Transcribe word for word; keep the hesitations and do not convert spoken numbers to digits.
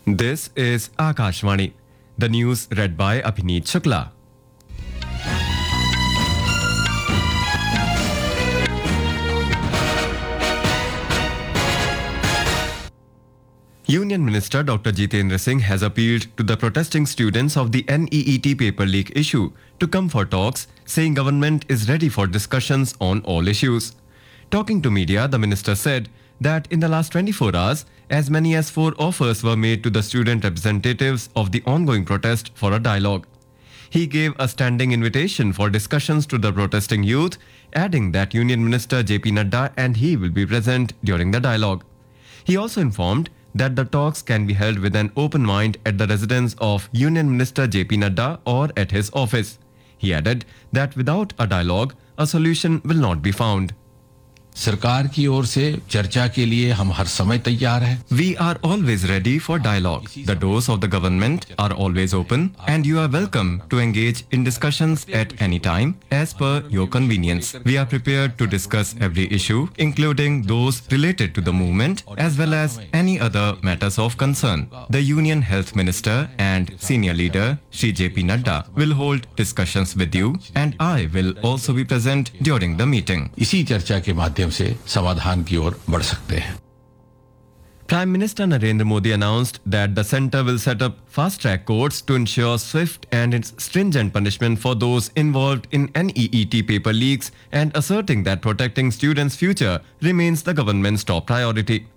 This is Akashvani. The news read by Abhineet Shukla. Union Minister Doctor Jitendra Singh has appealed to the protesting students of the N E E T paper leak issue to come for talks, saying government is ready for discussions on all issues. Talking to media, the minister said that in the last twenty-four hours, as many as four offers were made to the student representatives of the ongoing protest for a dialogue. He gave a standing invitation for discussions to the protesting youth, adding that Union Minister J P Nadda and he will be present during the dialogue. He also informed that the talks can be held with an open mind at the residence of Union Minister J P Nadda or at his office. He added that without a dialogue, a solution will not be found. सरकार की ओर से चर्चा के लिए हम हर समय तैयार हैं. We are always ready for dialogue. The doors of the government are always open and you are welcome to engage in discussions at any time as per your convenience. We are prepared to discuss every issue, including those related to the movement as well as any other matters of concern. The Union Health Minister and senior leader Shri J P Nadda will hold discussions with you and I will also be present during the meeting. इसी चर्चा के माध्यम से समाधान की ओर बढ़ सकते हैं. Prime Minister Narendra Modi announced that the centre will set up fast-track courts to ensure swift and stringent punishment for those involved in N E E T paper leaks and asserting that protecting students' future remains the government's top priority.